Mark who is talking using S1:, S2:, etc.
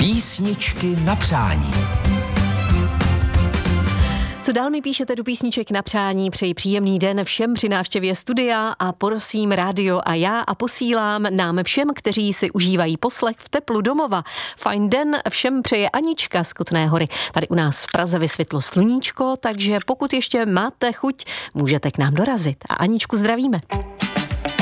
S1: Písničky na přání.
S2: Co dál mi píšete do písniček na přání, přeji příjemný den všem při návštěvě studia a prosím rádio a já a posílám nám všem, kteří si užívají poslech v teplu domova. Fajn den všem přeje Anička z Kutné Hory. Tady u nás v Praze vysvětlo sluníčko, takže pokud ještě máte chuť, můžete k nám dorazit. A Aničku zdravíme.